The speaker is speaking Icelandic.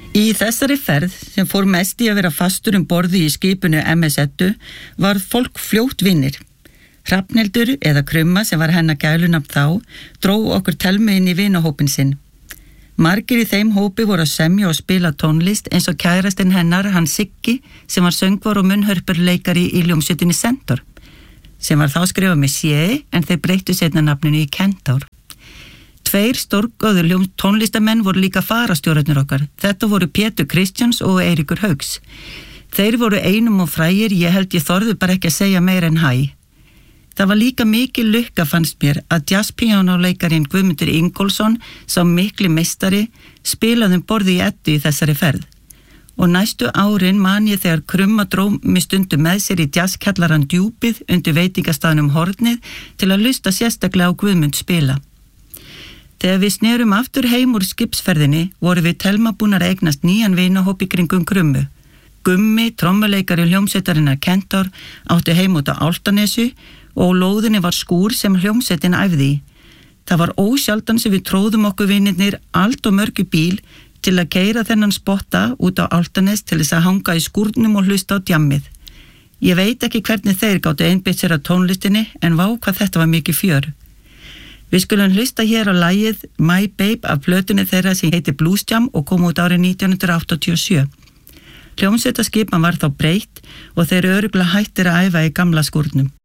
Í þessari ferð, sem fór mest í að vera fastur borði í skipinu MS Eddu, var fólk fljótt vinir. Hrafnhildur eða Krumma, sem var hennar gælunafn þá, dró okkur Telmu inn í vinahópin sinn. Margir í þeim hópi voru að semja og spila tónlist eins og kærastinn hennar, hann Siggi, sem var söngvar og munnhörpurleikari í hljómsveitinni Centaur, sem var þá skrifað með C, en þeir breyttu seinna nafninu í Kentaur. 2 stórgóðir tónlistamenn voru líka farastjórarnir okkar. Þetta voru Pétur Kristjáns og Eiríkur Hauks. Þeir voru einum og frægir, ég held ég þorði bara ekki að segja meira en hæ. Það var líka mikil lukka fannst mér að jazzpíanóleikarin Guðmundur Ingólfsson, sá mikli meistari, spilaði borði í Eddu í þessari ferð. Og næstu árin man ég þegar Krumma dró mig stundum með sér í jazzkjallarann Djúpið undir veitingastaðnum Hornið til að hlusta sérstaklega á Guðmund spila. Þegar við snerum aftur heim úr skipsferðinni voru við Telma búnar að eignast nýjan vinahóp í kringum Krummu. Gummi, trommuleikari hljómsveitarinnar Kentaur, átti heim út á Álftanesi og lóðinni var skúr sem hljómsveitin æfði í. Það var ósjaldan sem við tróðum okkur vinirnir allt og mörg í bíl til að keyra þennan spotta út á Álftanes til þess að hanga í skúrnum og hlusta á djammið. Ég veit ekki hvernig þeir gátu einbeitt sér að tónlistinni, en vá hvað þetta var mikið fjör. Við skulum hlusta hér á lagið My Babe af plötunni þeirra sem heitir Blues Jam og kom út árið 1987. Hljómsveitaskipan var þá breytt og þeir örugglega hættir að æfa í gamla skúrnum.